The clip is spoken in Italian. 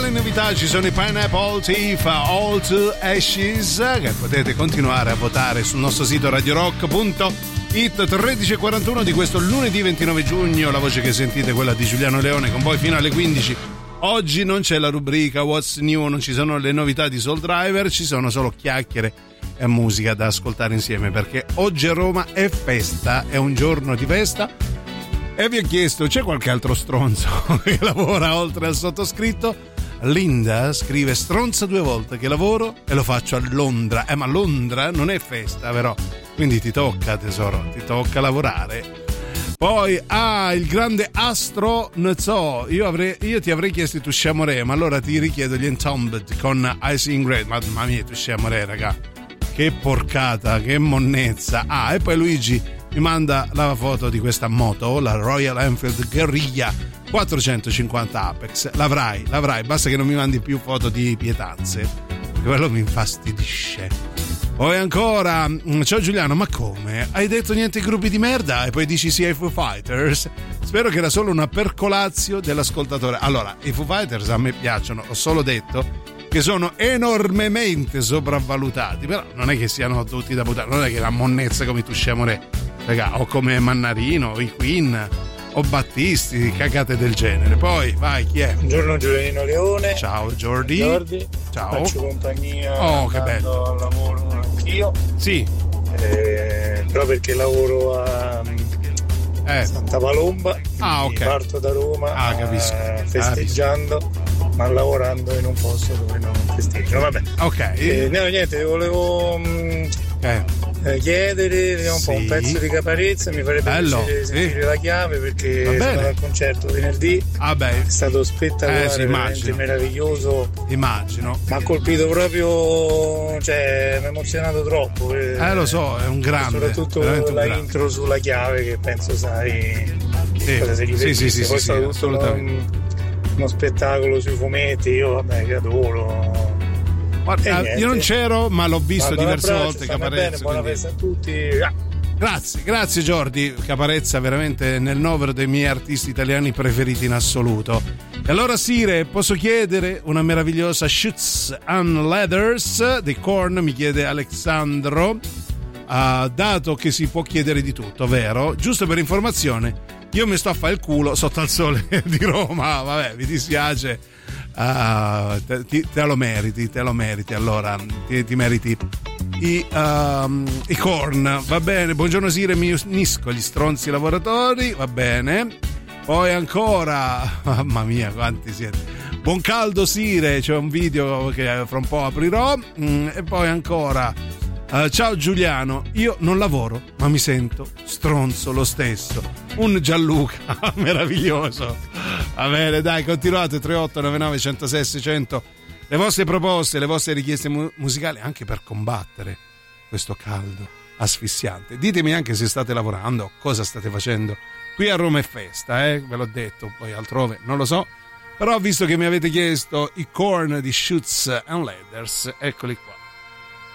le novità ci sono i Pineapple Thief, All to Ashes, che potete continuare a votare sul nostro sito radiorock.it. 13:41 di questo lunedì 29 giugno. La voce che sentite è quella di Giuliano Leone, con voi fino alle 15. Oggi non c'è la rubrica What's New, non ci sono le novità di Soul Driver, ci sono solo chiacchiere e musica da ascoltare insieme, perché oggi a Roma è festa, è un giorno di festa. E vi ho chiesto, c'è qualche altro stronzo che lavora oltre al sottoscritto? Linda scrive: stronza 2 volte che lavoro e lo faccio a Londra. Ma Londra non è festa, però, quindi ti tocca, tesoro, ti tocca lavorare. Poi il grande Astro, non so, io ti avrei chiesto i Touché Amoré, ma allora ti richiedo gli Entombed con Icing Red. Mamma mia, Touché Amoré, raga, che porcata, che monnezza. E poi Luigi mi manda la foto di questa moto, la Royal Enfield Guerriglia 450 Apex. L'avrai, basta che non mi mandi più foto di pietanze, quello mi infastidisce. Poi ancora, ciao Giuliano, ma come? Hai detto niente gruppi di merda e poi dici sì ai Foo Fighters? Spero che era solo una percolazio dell'ascoltatore. Allora, i Foo Fighters a me piacciono, ho solo detto che sono enormemente sopravvalutati, però non è che siano tutti da buttare, non è che la monnezza come Touché Amoré, raga, o come Mannarino, o i Queen, o Battisti, cagate del genere. Poi vai, chi è? Buongiorno Giuliano Leone. Ciao Jordi. Ciao. Faccio compagnia che bello al lavoro anch'io. Sì. Però perché lavoro a Santa Palomba, ok. Parto da Roma capisco. festeggiando, ma lavorando in un posto dove non festeggio. Vabbè. Ok. No, niente, volevo chiedere, vediamo un po' un pezzo di Caparezza, mi farebbe piacere sentire La Chiave, perché sono andato al concerto venerdì. È stato spettacolare, veramente meraviglioso. Immagino. Mi ha colpito proprio, mi ha emozionato troppo. Lo so, è un grande. Soprattutto la intro sulla Chiave, che penso sai cosa si divertisse. Poi è stato tutto uno spettacolo sui fumetti, io che adoro. Io non c'ero, ma l'ho visto diverse volte. Caparezza, buona festa a tutti. Grazie Jordi. Caparezza veramente nel novero dei miei artisti italiani preferiti in assoluto. E allora Sire, posso chiedere una meravigliosa Shoots and Leathers dei Korn, mi chiede Alessandro, dato che si può chiedere di tutto, vero? Giusto per informazione, io mi sto a fare il culo sotto al sole di Roma, vabbè, mi dispiace. Te lo meriti, allora ti meriti i Korn, va bene. Buongiorno Sire, mi unisco agli stronzi lavoratori, va bene. Poi ancora, mamma mia quanti siete, buon caldo Sire, c'è un video che fra un po' aprirò. E poi ancora ciao Giuliano, io non lavoro ma mi sento stronzo lo stesso, un Gianluca meraviglioso. Va bene, dai, continuate. 3899 106 600 le vostre proposte, le vostre richieste musicali, anche per combattere questo caldo asfissiante. Ditemi anche se state lavorando, cosa state facendo. Qui a Roma è festa, ve l'ho detto, poi altrove non lo so, però visto che mi avete chiesto i Korn di Shoots and Leathers, eccoli qua.